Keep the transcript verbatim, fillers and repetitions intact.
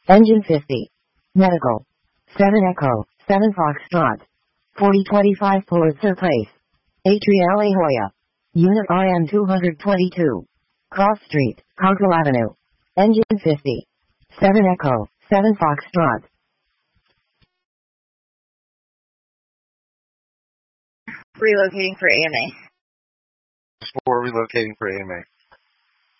Engine fifty. Medical. seven Echo, seven Foxtrot. forty twenty-five Pulitzer Place. Atria La Jolla. Unit I M two twenty-two. Cross Street, Cargill Avenue. Engine fifty. seven Echo, seven Foxtrot. Relocating for A M A. For relocating for A M A.